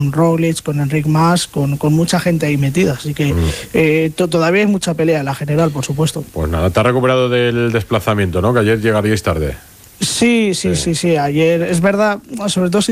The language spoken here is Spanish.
Roglic, con Enric Mas, con mucha gente ahí metida, así que todavía hay mucha pelea en la general, por supuesto. Pues nada, te has recuperado del desplazamiento, ¿no? Que ayer llegaríais tarde. Sí, ayer, es verdad, sobre todo si